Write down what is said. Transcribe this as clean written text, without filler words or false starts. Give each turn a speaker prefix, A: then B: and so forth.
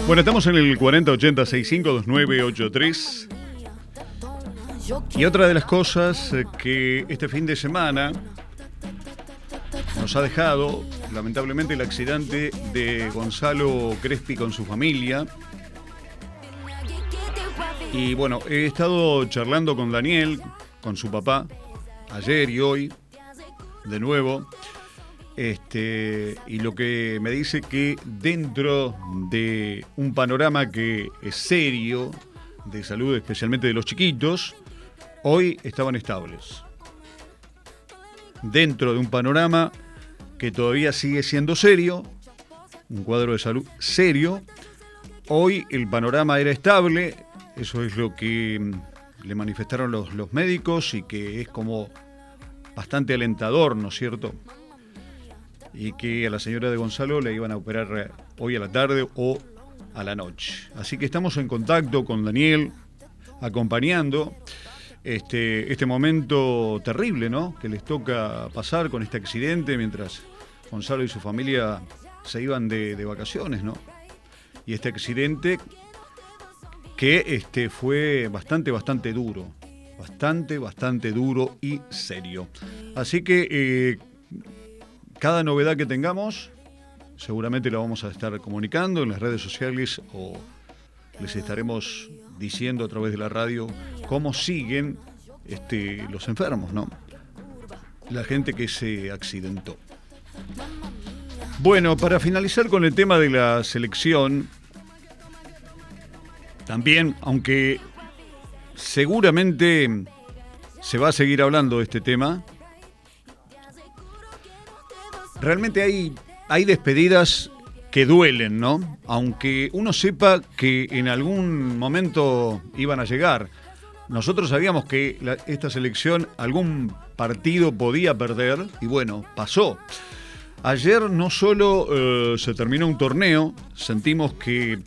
A: Bueno, estamos en el 4080652983. Y otra de las cosas que este fin de semana nos ha dejado, lamentablemente, el accidente de Gonzalo Crespi con su familia. Y bueno, he estado charlando con Daniel, con su papá, ayer y hoy, de nuevo. Y lo que me dice que dentro de un panorama que es serio, de salud especialmente de los chiquitos, hoy estaban estables. Dentro de un panorama que todavía sigue siendo serio, un cuadro de salud serio, hoy el panorama era estable. Eso es lo que le manifestaron los médicos y que es como bastante alentador, ¿no es cierto? Y que a la señora de Gonzalo le iban a operar hoy a la tarde o a la noche. Así que estamos en contacto con Daniel, acompañando este momento terrible, ¿no?, que les toca pasar con este accidente mientras Gonzalo y su familia se iban de vacaciones, ¿no? Y este accidente que fue bastante duro, bastante duro y serio. Así que cada novedad que tengamos, seguramente la vamos a estar comunicando en las redes sociales o les estaremos diciendo a través de la radio cómo siguen los enfermos, ¿no? La gente que se accidentó. Bueno, para finalizar con el tema de la selección, también, aunque seguramente se va a seguir hablando de este tema, realmente hay despedidas que duelen, ¿no? Aunque uno sepa que en algún momento iban a llegar. Nosotros sabíamos que esta selección algún partido podía perder y bueno, pasó. Ayer no solo se terminó un torneo, sentimos que